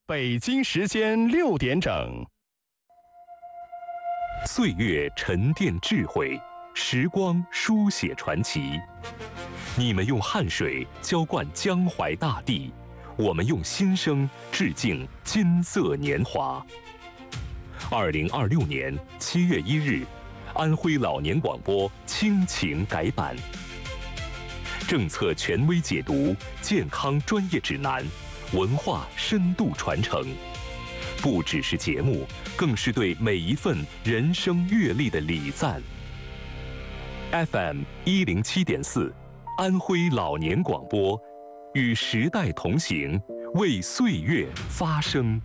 北京时间6点整。 岁月沉淀智慧，时光书写传奇。你们用汗水浇灌江淮大地，我们用心声致敬金色年华。2026年7月1日，安徽老年广播亲情改版，政策权威解读，健康专业指南，文化深度传承。不只是节目，更是对每一份人生阅历的礼赞。FM 107.4，安徽老年广播，与时代同行，为岁月发声。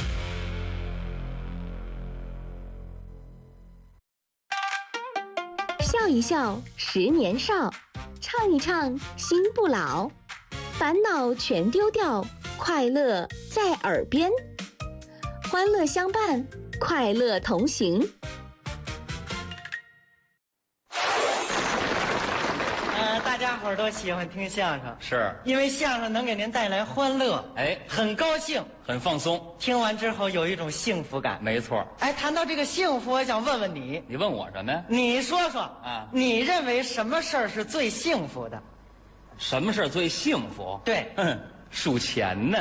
笑一笑，10年少；唱一唱，心不老。烦恼全丢掉，快乐在耳边。欢乐相伴，快乐同行。 大家伙儿都喜欢听相声， 是因为相声能给您带来欢乐，很高兴， 很放松。 听完之后有一种幸福感。 没错。 谈到这个幸福，我想问问你， 你问我什么呀？ 你说说啊， 你认为什么事儿是最幸福的？ 什么事儿最幸福？ 对， 数钱呢。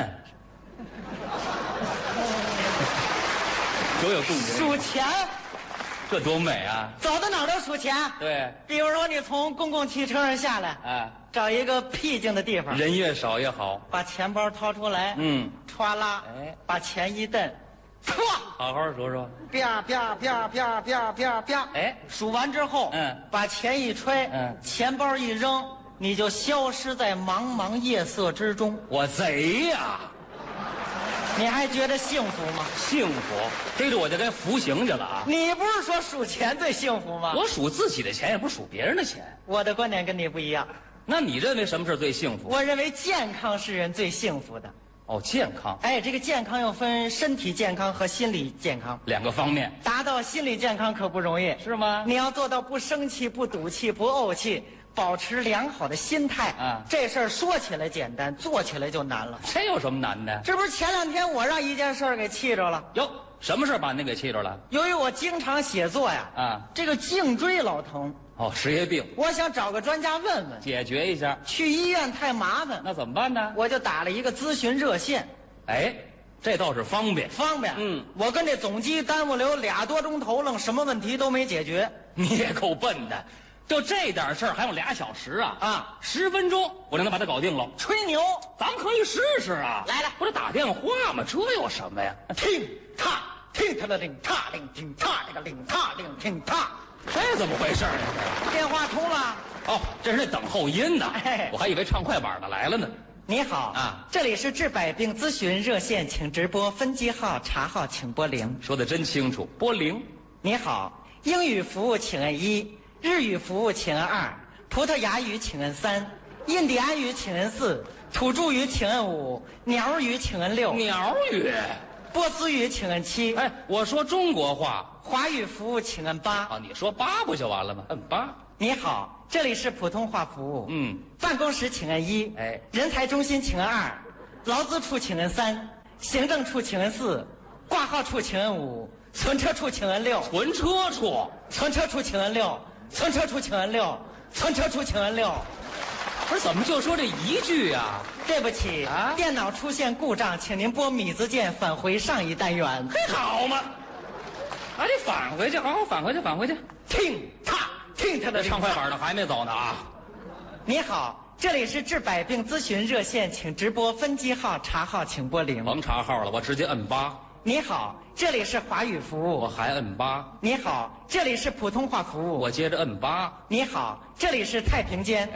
多有共鸣。 数钱， 这多美啊！ 走到哪儿都数钱。 对， 比如说你从公共汽车上下来，找一个僻静的地方， 人越少越好， 把钱包掏出来，歘啦，把钱一蹬，唰， 好好数数， 啪啪啪啪啪啪啪，数完之后，把钱一揣，钱包一扔，你就消失在茫茫夜色之中。 我贼呀！ 你还觉得幸福吗？ 幸福，逮着我就该服刑去了啊！ 你不是说数钱最幸福吗？ 我数自己的钱，也不是数别人的钱。 我的观点跟你不一样。 那你认为什么是最幸福？ 我认为健康是人最幸福的。 哦，健康。 这个健康又分身体健康和心理健康 2个方面。 达到心理健康可不容易， 是吗？ 你要做到不生气、不赌气、不怄气，保持良好的心态这事儿说起来简单，做起来就难了。 这有什么难的？ 这不是前2天我让一件事儿给气着了。 哟，什么事儿把您给气着了？ 由于我经常写作呀，这个颈椎老疼。 哦，职业病。 我想找个专家问问， 解决一下。 去医院太麻烦， 那怎么办呢？ 我就打了一个咨询热线。 这倒是方便。 方便。我跟这总机耽误了有2多钟头了，什么问题都没解决。 你也够笨的，就这点事儿还用2小时啊？10分钟我就能把它搞定了。 吹牛， 咱们可以试试啊！ 来， 不是打电话吗？这有什么呀？ 听踏听他的领踏领听踏这个领踏领听踏， 这怎么回事呢？ 电话通了。 哦，这是那等候音呢。我还以为唱快板的来了呢。 你好这里是治百病咨询热线，请直拨分机号，查号请拨0。 说得真清楚，拨0。 你好，英语服务请按1，日语服务请按2，葡萄牙语请按3，印第安语请按4，土著语请按5，鸟语请按6。 鸟语。 波斯语请按7。 我说中国话。 华语服务请按8。 你说8不就完了吗？按8。 你好，这里是普通话服务。办公室请按1，人才中心请按2，劳资处请按3，行政处请按4，挂号处请按5，存车处请按6。 存车处。 存车处请按6，存车处请按6，存车处请按6。 不是，怎么就说这一句呀？ 对不起电脑出现故障，请您拨米字键返回上一单元。 好嘛，还得返回去，好好返回去，返回去。 听踏听他的唱快板的还没走呢啊！ 你好，这里是治百病咨询热线，请直拨分机号，查号请拨0。 甭查号了，我直接摁8。 你好，这里是华语服务， 我还摁8。 你好，这里是普通话服务， 我接着摁8。 你好，这里是太平间。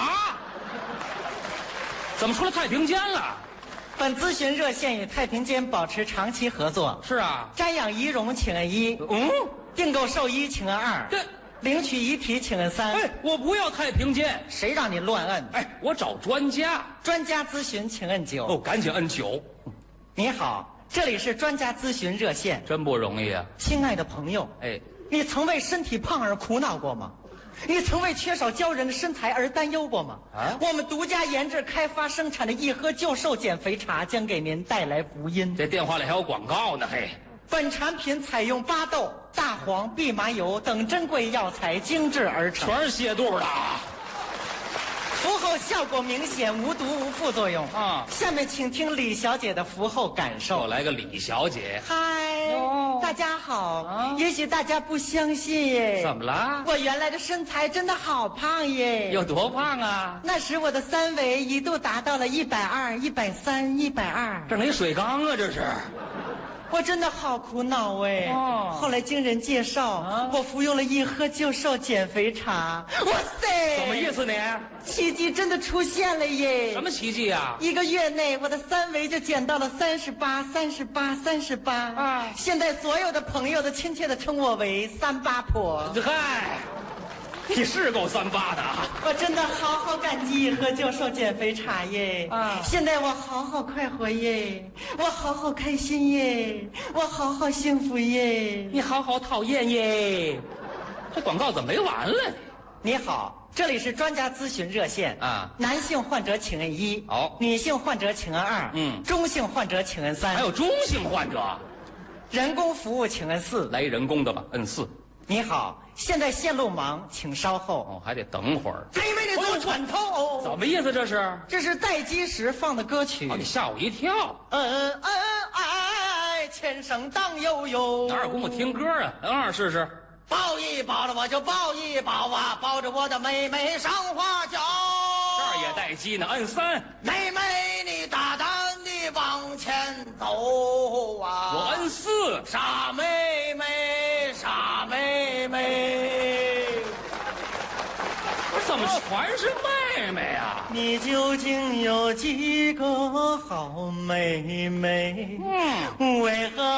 怎么出来太平间了？ 本咨询热线与太平间保持长期合作。 是啊。 瞻仰仪容请按1，订购寿衣请按2，领取遗体请按3。 我不要太平间。 谁让你乱摁？ 我找专家。 专家咨询请按9。 赶紧摁9。 你好，这里是专家咨询热线。 真不容易啊。 亲爱的朋友， 哎， 你曾为身体胖而苦恼过吗？ 你曾为缺少骄人的身材而担忧过吗？我们独家研制开发生产的一喝就瘦减肥茶将给您带来福音。 这电话里还有广告呢，嘿。 本产品采用巴豆、大黄、蓖麻油等珍贵药材精制而成， 全是泻肚的。 服后效果明显，无毒无副作用。下面请听李小姐的服后感受。 又来个李小姐。 嗨，大家好。也许大家不相信耶。 怎么了？ 我原来的身材真的好胖耶。 有多胖啊？ 那时我的三围一度达到了120、130、120。 这哪水缸啊？这是。 我真的好苦恼哎！后来经人介绍，我服用了一喝就瘦减肥茶。哇塞！ 什么意思呢？ 奇迹真的出现了耶！ 什么奇迹啊 ？1个月内，我的三围就减到了38、38。现在所有的朋友都亲切地称我为38婆。 嗨，你是够38的啊！ 我真的好感激一喝就瘦减肥茶耶！现在我好快活耶，我好开心耶，我好幸福耶， 你好讨厌耶！这广告怎么没完了？ 你好，这里是专家咨询热线男性患者请摁1，女性患者请摁2，中性患者请摁3， 还有中性患者， 人工服务请摁4， 来人工的吧，摁4。 你好，现在线路忙，请稍后。 还得等会儿。 妹妹，你做喘头。 怎么意思？这是？ 这是待机时放的歌曲。 你吓我一跳。 爱，前生当悠悠。 哪有功夫听歌啊？摁2试试。 抱一抱了我就抱一抱啊，抱着我的妹妹上花轿。 这儿也待机呢，摁3。 妹妹，你大胆地往前走啊。 我摁4。 傻妹妹，傻妹妹。 怎么全是妹妹啊？ 你究竟有几个好妹妹？为何